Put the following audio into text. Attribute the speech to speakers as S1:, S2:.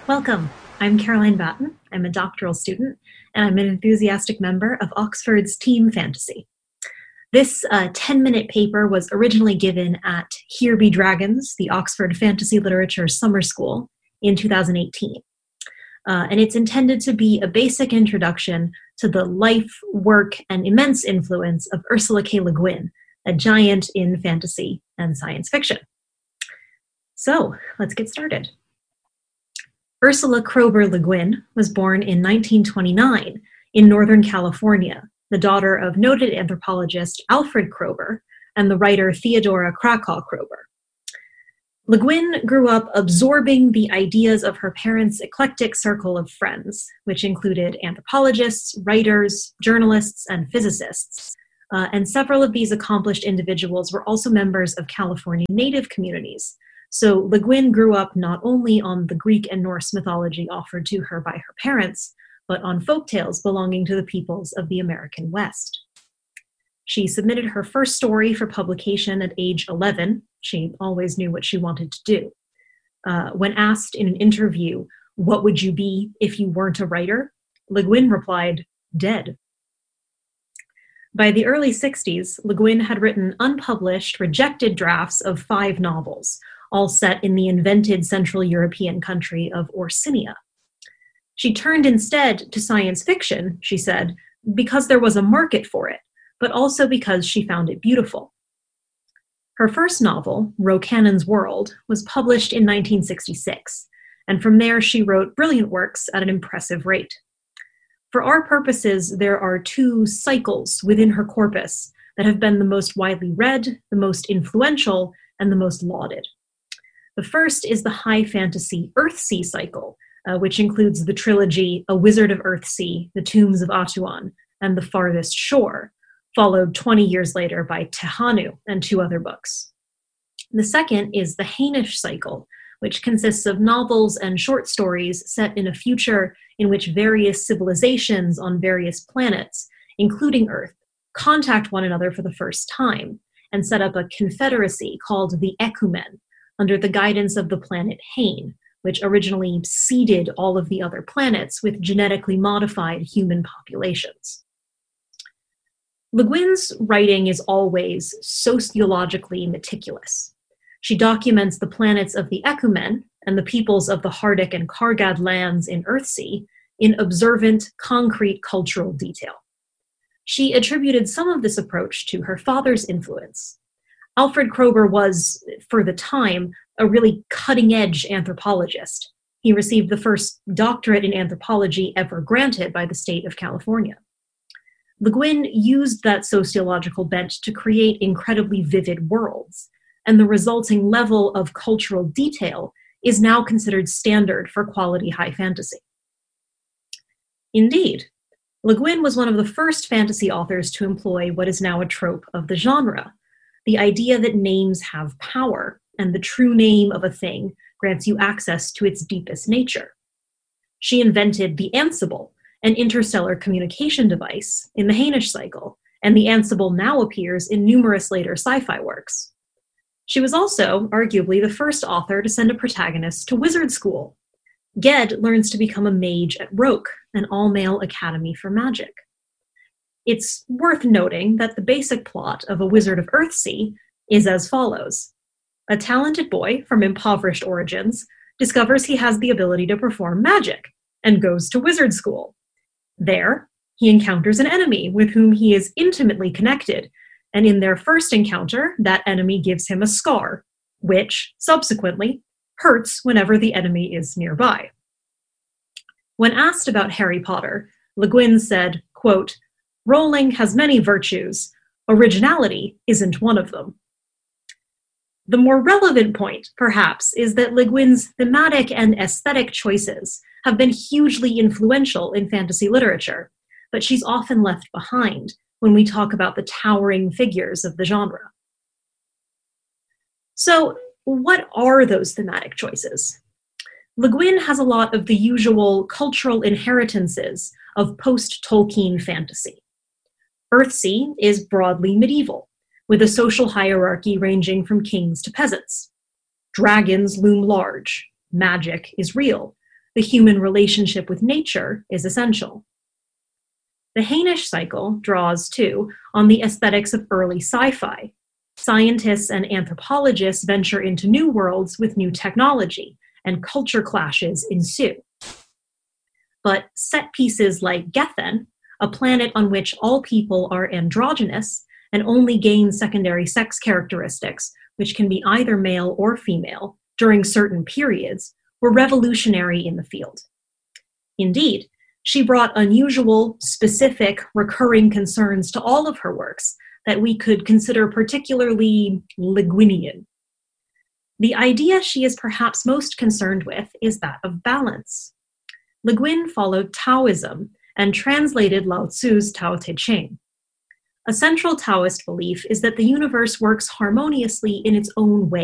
S1: Welcome. I'm Caroline Batten. I'm a doctoral student, and I'm an enthusiastic member of Oxford's Team Fantasy. This 10-minute paper was originally given at Here Be Dragons, the Oxford Fantasy Literature Summer School, in 2018. And it's intended to be a basic introduction to the life, work, and immense influence of Ursula K. Le Guin, a giant in fantasy and science fiction. So, let's get started. Ursula Kroeber Le Guin was born in 1929 in Northern California, the daughter of noted anthropologist Alfred Kroeber and the writer Theodora Krakow Kroeber. Le Guin grew up absorbing the ideas of her parents' eclectic circle of friends, which included anthropologists, writers, journalists, and physicists. And several of these accomplished individuals were also members of California Native communities. So Le Guin grew up not only on the Greek and Norse mythology offered to her by her parents, but on folktales belonging to the peoples of the American West. She submitted her first story for publication at age 11. She always knew what she wanted to do. When asked in an interview, "What would you be if you weren't a writer?" Le Guin replied, "Dead." By the early 60s, Le Guin had written unpublished, rejected drafts of 5 novels, all set in the invented Central European country of Orsinia. She turned instead to science fiction, she said, because there was a market for it, but also because she found it beautiful. Her first novel, Rocannon's World, was published in 1966, and from there she wrote brilliant works at an impressive rate. For our purposes, there are 2 cycles within her corpus that have been the most widely read, the most influential, and the most lauded. The first is the high fantasy Earthsea cycle, which includes the trilogy A Wizard of Earthsea, The Tombs of Atuan, and The Farthest Shore, followed 20 years later by Tehanu and 2 other books. The second is the Hainish cycle, which consists of novels and short stories set in a future in which various civilizations on various planets, including Earth, contact one another for the first time and set up a confederacy called the Ekumen, under the guidance of the planet Hain, which originally seeded all of the other planets with genetically modified human populations. Le Guin's writing is always sociologically meticulous. She documents the planets of the Ekumen and the peoples of the Hardic and Kargad lands in Earthsea in observant, concrete cultural detail. She attributed some of this approach to her father's influence. Alfred Kroeber was, for the time, a really cutting-edge anthropologist. He received the first doctorate in anthropology ever granted by the state of California. Le Guin used that sociological bent to create incredibly vivid worlds, and the resulting level of cultural detail is now considered standard for quality high fantasy. Indeed, Le Guin was one of the first fantasy authors to employ what is now a trope of the genre, the idea that names have power, and the true name of a thing grants you access to its deepest nature. She invented the Ansible, an interstellar communication device, in the Hainish cycle, and the Ansible now appears in numerous later sci-fi works. She was also, arguably, the first author to send a protagonist to wizard school. Ged learns to become a mage at Roke, an all-male academy for magic. It's worth noting that the basic plot of A Wizard of Earthsea is as follows. A talented boy from impoverished origins discovers he has the ability to perform magic and goes to wizard school. There, he encounters an enemy with whom he is intimately connected, and in their first encounter, that enemy gives him a scar, which, subsequently, hurts whenever the enemy is nearby. When asked about Harry Potter, Le Guin said, quote, "Rowling has many virtues. Originality isn't one of them." The more relevant point, perhaps, is that Le Guin's thematic and aesthetic choices have been hugely influential in fantasy literature, but she's often left behind when we talk about the towering figures of the genre. So, what are those thematic choices? Le Guin has a lot of the usual cultural inheritances of post-Tolkien fantasy. Earthsea is broadly medieval, with a social hierarchy ranging from kings to peasants. Dragons loom large. Magic is real. the human relationship with nature is essential. The Hainish cycle draws, too, on the aesthetics of early sci-fi. Scientists and anthropologists venture into new worlds with new technology, and culture clashes ensue. But set pieces like Gethen, a planet on which all people are androgynous and only gain secondary sex characteristics, which can be either male or female, during certain periods, were revolutionary in the field. Indeed, she brought unusual, specific, recurring concerns to all of her works that we could consider particularly Le Guinian. The idea she is perhaps most concerned with is that of balance. Le Guin followed Taoism and translated Lao Tzu's Tao Te Ching. A central Taoist belief is that the universe works harmoniously in its own way.